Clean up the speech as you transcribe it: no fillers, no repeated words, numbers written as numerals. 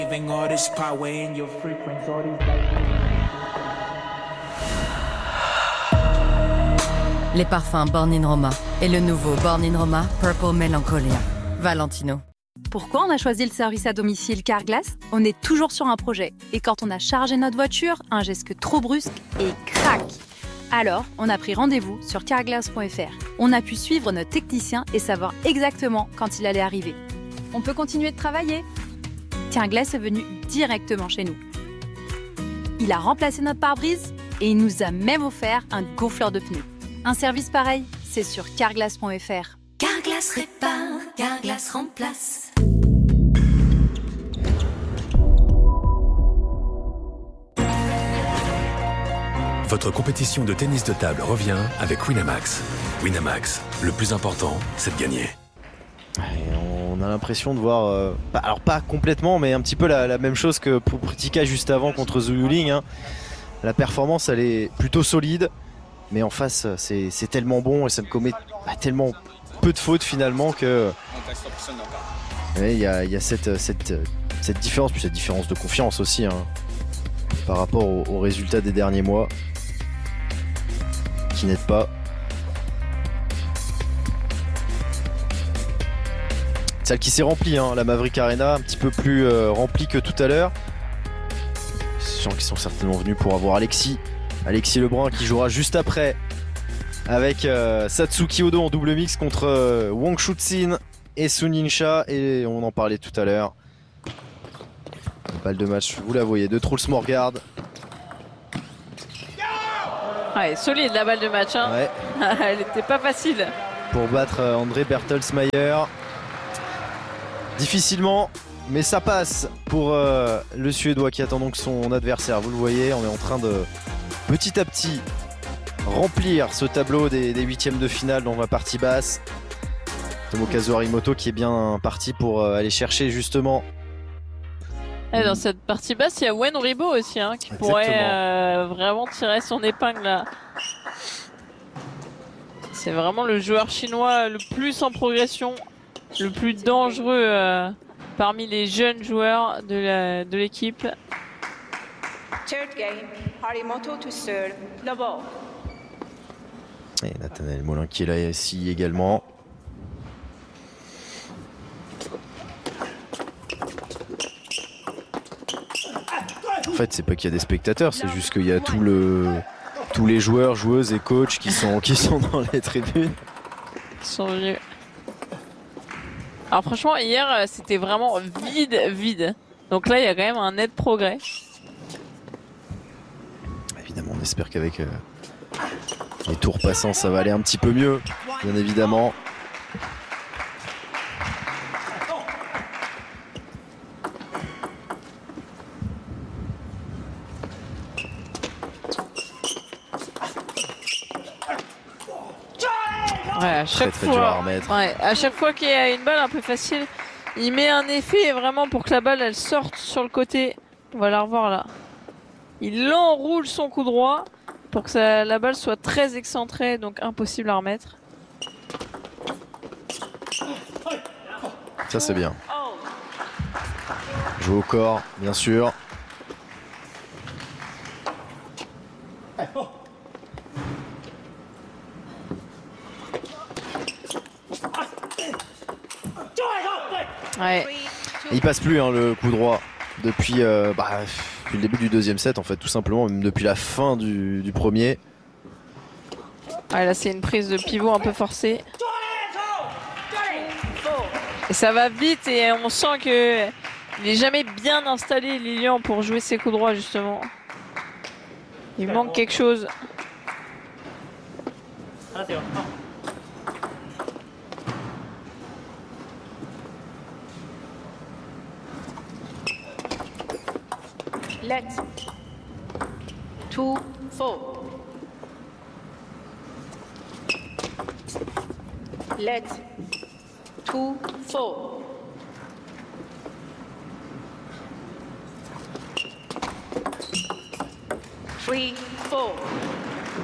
Les parfums Born in Roma et le nouveau Born in Roma Purple Melancholia. Valentino. Pourquoi on a choisi le service à domicile Carglass? On est toujours sur un projet. Et quand on a chargé notre voiture, un geste trop brusque et crac! Alors, on a pris rendez-vous sur carglass.fr. On a pu suivre notre technicien et savoir exactement quand il allait arriver. On peut continuer de travailler. Carglass est venu directement chez nous. Il a remplacé notre pare-brise et il nous a même offert un gonfleur de pneus. Un service pareil, c'est sur carglass.fr. Carglass répare, Carglass remplace. Votre compétition de tennis de table revient avec Winamax. Winamax, le plus important, c'est de gagner. Et on a l'impression de voir, alors pas complètement, mais un petit peu la même chose que pour Pritika juste avant contre Zhu Yuling. Hein. La performance, elle est plutôt solide, mais en face, c'est tellement bon et ça ne commet tellement peu de fautes finalement que il y a cette différence, puis cette différence de confiance aussi hein, par rapport aux résultats des derniers mois qui n'aident pas. Celle qui s'est remplie, hein, la Maverick Arena, un petit peu plus remplie que tout à l'heure. Les gens qui sont certainement venus pour avoir Alexis Lebrun qui jouera juste après avec Satsuki Odo en double mix contre Wang Shuxin et Sunin Sha, et on en parlait tout à l'heure. Balle de match, vous la voyez, de Truls Morgard. Ouais, solide la balle de match. Hein. Ouais. Elle n'était pas facile. Pour battre André Bertelsmeyer. Difficilement, mais ça passe pour le Suédois qui attend donc son adversaire. Vous le voyez, on est en train de petit à petit remplir ce tableau des huitièmes de finale dans la partie basse. Tomokazu Harimoto qui est bien parti pour aller chercher justement. Et dans cette partie basse, il y a Wen Ribo aussi hein, qui pourrait vraiment tirer son épingle là. C'est vraiment le joueur chinois le plus en progression, le plus dangereux parmi les jeunes joueurs de l'équipe. Third game, Harimoto to serve the ball. Et Nathanaël Molin qui est là ici également. En fait, c'est pas qu'il y a des spectateurs, c'est juste qu'il y a tous les joueurs, joueuses et coachs qui sont dans les tribunes. Ils sont venus. Alors franchement, hier, c'était vraiment vide. Donc là, il y a quand même un net progrès. Évidemment, on espère qu'avec les tours passants, ça va aller un petit peu mieux, bien évidemment. Ouais, à chaque fois qu'il y a une balle un peu facile, il met un effet vraiment pour que la balle elle sorte sur le côté. On va la revoir là. Il enroule son coup droit pour que la balle soit très excentrée, donc impossible à remettre. Ça c'est bien. Joue au corps, bien sûr. Ouais. Et il passe plus hein, le coup droit depuis, depuis le début du deuxième set en fait, tout simplement, même depuis la fin du premier. Ouais, là c'est une prise de pivot un peu forcée. Et ça va vite et on sent que il est jamais bien installé Lilian pour jouer ses coups droits justement. Il manque quelque chose. Let 2-4. Let 2-4. 3-4.